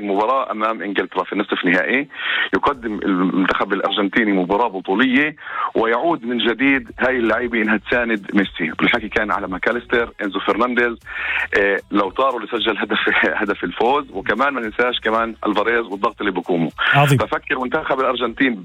المباراة أمام إنجلترا في النصف النهائي. يقدم المنتخب الأرجنتيني مباراة بطولية، ويعود من جديد هاي اللاعبين انها تساند ميسي. بالحكي كان على ماكاليستر، انزو فرنانديز، لوتارو اللي سجل هدف الفوز، وكمان ما ننساش كمان الفاريز والضغط اللي بقومه. ففكر منتخب الأرجنتين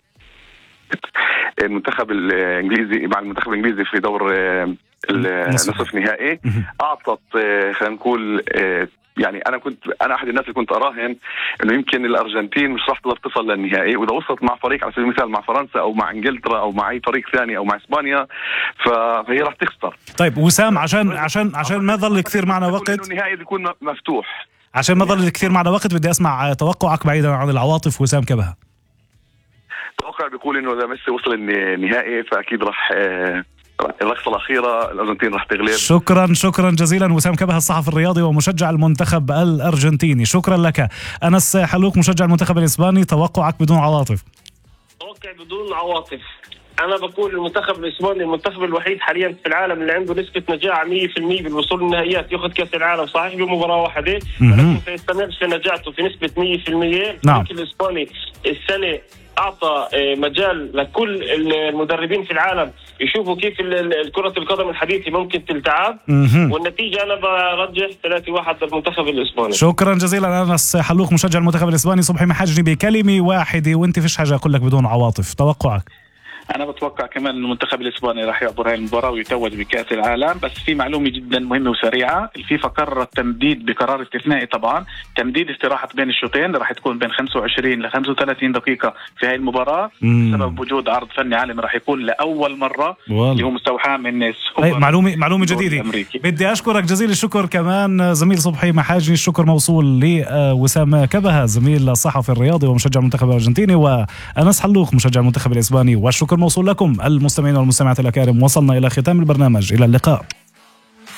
المنتخب الانجليزي مع المنتخب الانجليزي في دور النصف النهائي. اعطت خلينا نقول يعني انا احد الناس اللي كنت اراهن انه يمكن الارجنتين مش راح تقدر تصل للنهائي، واذا وصلت مع فريق على سبيل المثال مع فرنسا او مع انجلترا او مع اي فريق ثاني او مع اسبانيا فهي راح تخسر. طيب وسام، عشان ما ضل كثير معنا وقت، النهائي بيكون مفتوح، عشان ما ضل كثير معنا وقت بدي اسمع توقعك بعيدا عن العواطف. وسام كبهة توقع بيقول انه اذا ميسي وصل النهائي فاكيد راح اللحظة الأخيرة الأرجنتين راح تغلب. شكرا جزيلا وسام كبهة، الصحفي الرياضي ومشجع المنتخب الأرجنتيني. شكرا لك. أنس حلوك، مشجع المنتخب الإسباني، توقعك بدون عواطف. توقع بدون عواطف، أنا بقول المنتخب الإسباني المنتخب الوحيد حاليا في العالم اللي عنده نسبة نجاح 100% بالوصول للنهائيات، يأخذ كأس العالم صحيح بمباراة واحدة ولكن سيستمر في نجاحته في نسبة 100%. نعم. الإسباني السنة أعطى مجال لكل المدربين في العالم يشوفوا كيف كرة القدم الحديثة ممكن تلتعب، والنتيجة أنا برجح 3-1 للمنتخب الإسباني. شكرا جزيلا أنس حلوك، مشجع المنتخب الإسباني. صبحي محجني بكلمة واحدة وانت فيش حاجة أقول لك بدون عواطف، توقعك؟ أنا بتوقع كمان المنتخب الإسباني راح يعبر هاي المباراة ويتوج بكأس العالم. بس في معلومة جدا مهمة وسريعة، الفيفا قررت تمديد بقرار استثنائي طبعا تمديد استراحة بين الشوطين، راح تكون بين 25 ل 35 دقيقة في هاي المباراة بسبب وجود عرض فني عالمي راح يكون لأول مرة اللي هو مستوحى من معلومة جديدة. بدي أشكرك جزيل الشكر كمان زميل صبحي محاجني. الشكر موصول لوسام كبهة زميل الصحفي الرياضي ومشجع المنتخب الأرجنتيني، وأنس حلوك مشجع المنتخب الإسباني. والشكر موصول لكم المستمعين والمستمعات الأكارم. وصلنا إلى ختام البرنامج، إلى اللقاء.